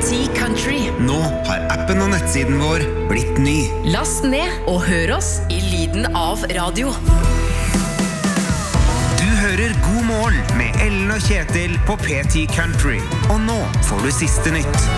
P10 Country. Nå har appen og nettsiden vår blitt ny. Last ned og hør oss i lyden av radio. Du hører God morgen med Ellen og Kjetil på P10 Country. Og nå får du siste nytt.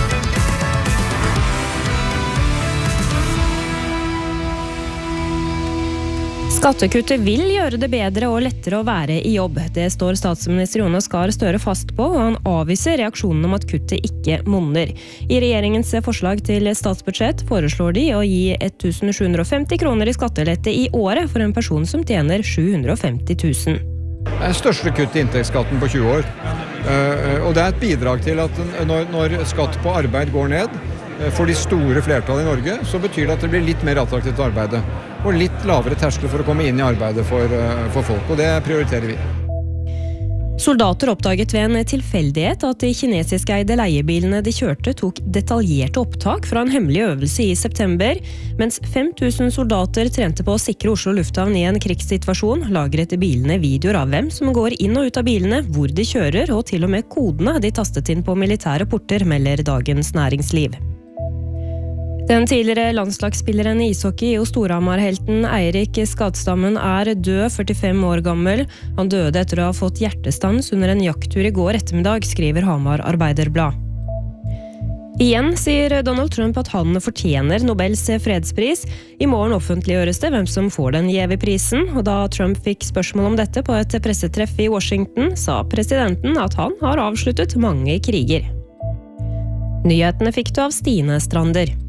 Skattekuttet vil gjøre det bedre og lettere å være i jobb. Det står statsminister Jonas Gahr Støre fast på, og han avviser reaksjonen om at kuttet ikke monner. I regjeringens forslag til statsbudsjett foreslår de å gi 1.750 kroner i skattelette i året for en person som tjener 750 000. Det er største kutt i inntektsskatten på 20 år. Og det er et bidrag til at når skatt på arbeid går ned, for de store flertallet i Norge, så betyr det at det blir litt mer attraktivt å arbeide. Og litt lavere terskel for å komme inn i arbeidet for folk, og det prioriterer vi. Soldater oppdaget ved en tilfeldighet at de kinesiske eide leiebilene de kjørte tok detaljerte opptak fra en hemmelig øvelse i september, mens 5000 soldater trente på å sikre Oslo lufthavn i en krigssituasjon, lagret bilene videoer av hvem som går inn og ut av bilene, hvor de kjører, og til og med kodene de tastet inn på militære porter, melder Dagens Næringsliv. Den tidligere landslagsspilleren i ishockey og Storhamar-helten Eirik Skadstammen er død, 45 år gammel. Han døde etter å ha fått hjertestans under en jakttur i går ettermiddag, skriver Hamar Arbeiderblad. Igjen sier Donald Trump at han fortjener Nobels fredspris. I morgen offentliggjøres det hvem som får den gjeve prisen, og da Trump fikk spørsmål om dette på et pressetreff i Washington, sa presidenten at han har avsluttet mange kriger. Nyhetene fikk du av Stine Strander.